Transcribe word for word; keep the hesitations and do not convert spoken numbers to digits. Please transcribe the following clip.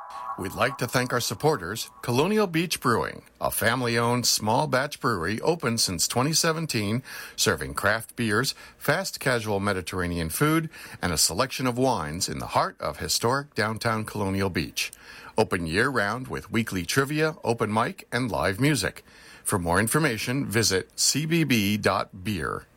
We'd like to thank our supporters, Colonial Beach Brewing, a family-owned small batch brewery open since twenty seventeen, serving craft beers, fast casual Mediterranean food, and a selection of wines in the heart of historic downtown Colonial Beach. Open year-round with weekly trivia, open mic, and live music. For more information, visit c b b dot beer.